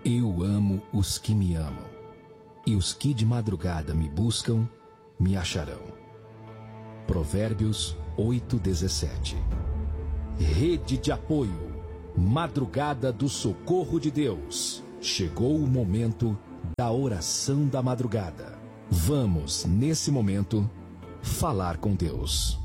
Eu amo os que me amam, e os que de madrugada me buscam, me acharão. Provérbios 8:17. Rede de apoio, madrugada do socorro de Deus. Chegou o momento da oração da madrugada. Vamos, nesse momento, falar com Deus.